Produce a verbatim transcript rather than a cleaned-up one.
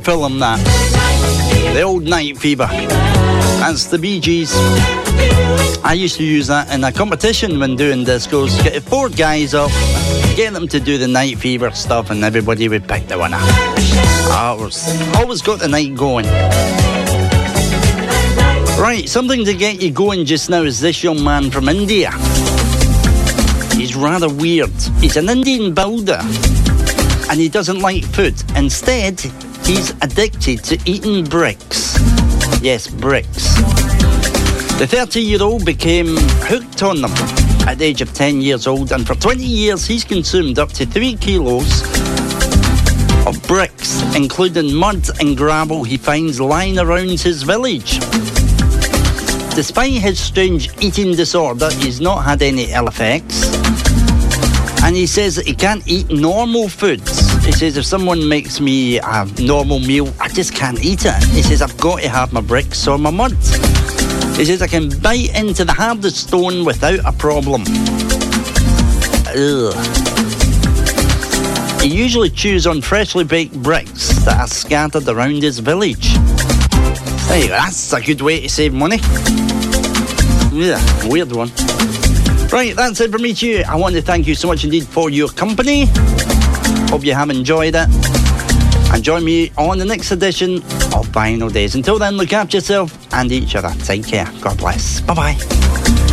film, that. The old Night Fever. That's the Bee Gees. I used to use that in a competition when doing discos. Get four guys up, get them to do the Night Fever stuff, and everybody would pick the winner. I was always got the night going. Right, something to get you going just now is this young man from India. He's rather weird. He's an Indian builder, and he doesn't like food. Instead, he's addicted to eating bricks. Yes, bricks. The thirty-year-old became hooked on them at the age of ten years old, and for twenty years he's consumed up to three kilos of bricks, including mud and gravel he finds lying around his village. Despite his strange eating disorder, he's not had any ill effects, and he says that he can't eat normal foods. He says, if someone makes me a normal meal, I just can't eat it. He says, I've got to have my bricks or my mud. He says, I can bite into the hardest stone without a problem. Ugh. He usually chews on freshly baked bricks that are scattered around his village. Hey, that's a good way to save money. Yeah, weird one. Right, that's it from me to you. I want to thank you so much indeed for your company. Hope you have enjoyed it. And join me on the next edition of Vinyl Days. Until then, look after yourself and each other. Take care. God bless. Bye-bye.